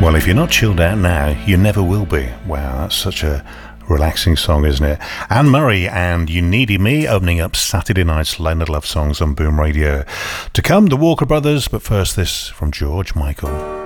Well, if you're not chilled out now, you never will be. Wow, that's such a relaxing song, isn't it? Anne Murray and You Needed Me opening up Saturday night's Leonard Love Songs on Boom Radio. To come, the Walker Brothers, but first this from George Michael.